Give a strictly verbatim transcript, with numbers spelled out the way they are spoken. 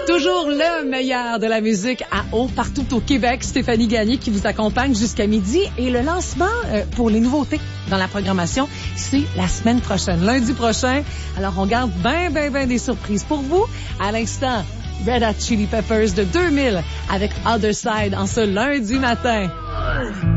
Toujours le meilleur de la musique à eau partout au Québec. Stéphanie Gagné qui vous accompagne jusqu'à midi. Et le lancement euh, pour les nouveautés dans la programmation, c'est la semaine prochaine, lundi prochain. Alors, on garde ben, ben, ben des surprises pour vous. À l'instant, Red Hot Chili Peppers de deux mille avec Other Side en ce lundi matin.